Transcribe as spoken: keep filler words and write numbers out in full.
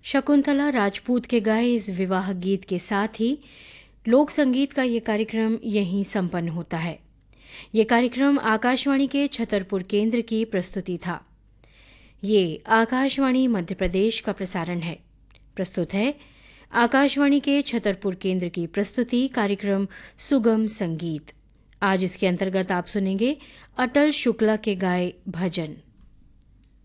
शकुंतला राजपूत के गाए इस विवाह गीत के साथ ही लोक संगीत का ये कार्यक्रम यहीं संपन्न होता है। ये कार्यक्रम आकाशवाणी के छतरपुर केंद्र की प्रस्तुति था। ये आकाशवाणी मध्य प्रदेश का प्रसारण है। प्रस्तुत है आकाशवाणी के छतरपुर केंद्र की प्रस्तुति कार्यक्रम सुगम संगीत। आज इसके अंतर्गत आप सुनेंगे अटल शुक्ला के गाए भजन।